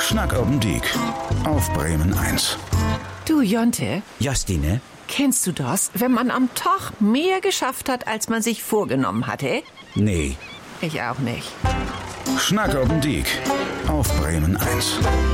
Schnack oben Diek auf Bremen 1. Du, Jonte, Justine? kennst du das, wenn man am Tag mehr geschafft hat, als man sich vorgenommen hatte? Nee. Ich auch nicht. Schnack oben Diek auf Bremen 1.